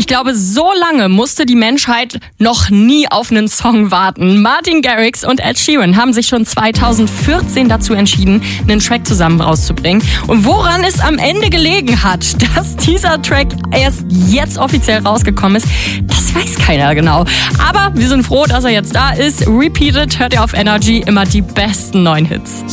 Ich glaube, so lange musste die Menschheit noch nie auf einen Song warten. Martin Garrix und Ed Sheeran haben sich schon 2014 dazu entschieden, einen Track zusammen rauszubringen. Und woran es am Ende gelegen hat, dass dieser Track erst jetzt offiziell rausgekommen ist, das weiß keiner genau. Aber wir sind froh, dass er jetzt da ist. Repeated hört ihr auf Energy immer die besten neuen Hits.